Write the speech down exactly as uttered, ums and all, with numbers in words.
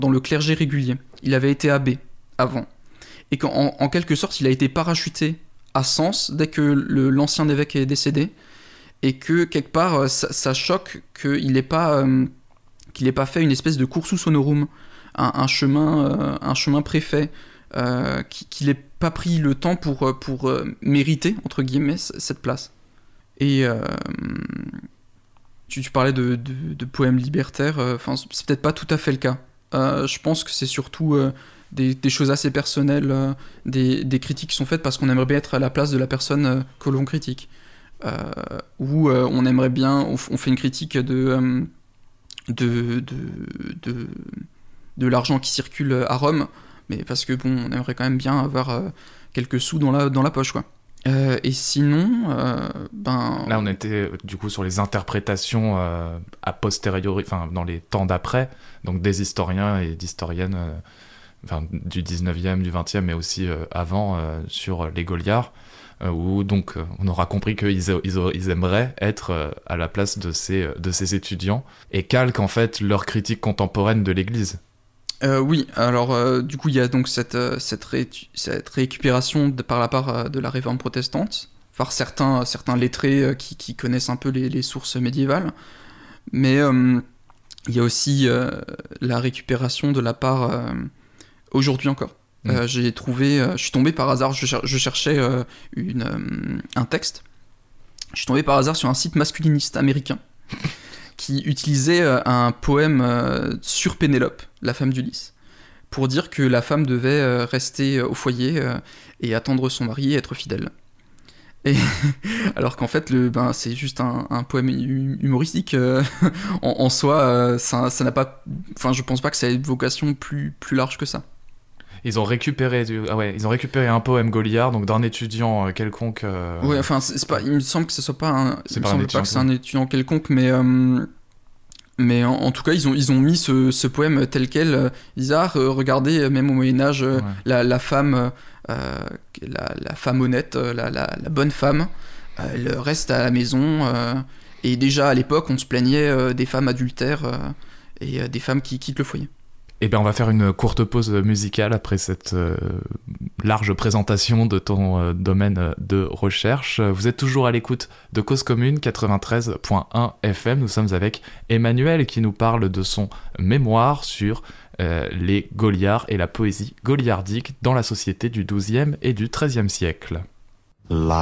dans le clergé régulier. Il avait été abbé avant. Et qu'en en quelque sorte, il a été parachuté à Sens dès que le, l'ancien évêque est décédé. Et que quelque part, ça, ça choque qu'il n'ait pas, euh, qu'il ait pas fait une espèce de cursus honorum, un, un, chemin, euh, un chemin préfet, euh, qu'il n'ait pas pris le temps pour, pour euh, mériter, entre guillemets, cette place. Et euh, tu, tu parlais de, de, de poèmes libertaires, enfin, euh, c'est peut-être pas tout à fait le cas. Euh, je pense que c'est surtout euh, des, des choses assez personnelles, euh, des, des critiques qui sont faites parce qu'on aimerait bien être à la place de la personne euh, que l'on critique. Euh, où euh, on aimerait bien, on, on fait une critique de, euh, de, de, de, de l'argent qui circule à Rome, mais parce que bon, on aimerait quand même bien avoir euh, quelques sous dans la, dans la poche, quoi. Euh, et sinon, euh, ben... Là, on était du coup sur les interprétations euh, a posteriori, enfin dans les temps d'après, donc des historiens et d'historiennes euh, enfin, du dix-neuvième, du vingtième, mais aussi euh, avant, euh, sur les Gauliards. Où donc on aura compris qu'ils ils, ils aimeraient être euh, à la place de ces, de ces étudiants et calquent en fait leur critique contemporaine de l'Église. Euh, oui, alors euh, du coup il y a donc cette, euh, cette, ré- cette récupération de, par la part euh, de la Réforme protestante, par certains, certains lettrés euh, qui, qui connaissent un peu les, les sources médiévales, mais euh, il y a aussi euh, la récupération de la part, euh, aujourd'hui encore. Euh, mmh. J'ai trouvé, euh, je suis tombé par hasard, je, cher- je cherchais euh, une, euh, un texte, je suis tombé par hasard sur un site masculiniste américain qui utilisait euh, un poème euh, sur Pénélope, la femme d'Ulysse, pour dire que la femme devait euh, rester euh, au foyer euh, et attendre son mari et être fidèle. Et alors qu'en fait, le, ben, c'est juste un, un poème humoristique euh, en, en soi, euh, ça, ça n'a pas, enfin, je pense pas que ça ait une vocation plus, plus large que ça. Ils ont récupéré du... ah ouais, ils ont récupéré un poème Gauliard, donc d'un étudiant euh, quelconque. Euh... Oui, enfin, c'est, c'est pas. Il me semble que ce soit pas un. C'est il me pas semble un pas que c'est un étudiant quelconque, mais euh, mais en, en tout cas, ils ont ils ont mis ce, ce poème tel quel. Euh, Isard, euh, regardez, même au Moyen Âge, euh, ouais. la, la femme, euh, la, la femme honnête, la, la, la bonne femme, euh, elle reste à la maison. Euh, et déjà à l'époque, on se plaignait euh, des femmes adultères euh, et euh, des femmes qui quittent le foyer. Eh bien, on va faire une courte pause musicale après cette euh, large présentation de ton euh, domaine de recherche. Vous êtes toujours à l'écoute de Cause Commune quatre-vingt-treize point un F M. Nous sommes avec Emmanuel qui nous parle de son mémoire sur euh, les Gauliards et la poésie gauliardique dans la société du douzième et du treizième siècle. La